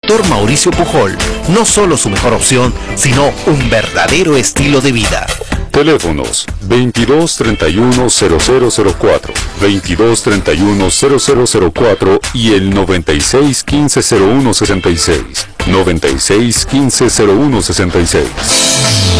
Dr. Mauricio Pujol, no solo su mejor opción, sino un verdadero estilo de vida. Teléfonos 2231-0004, 2231-0004 y el 9615-0166, 9615-0166.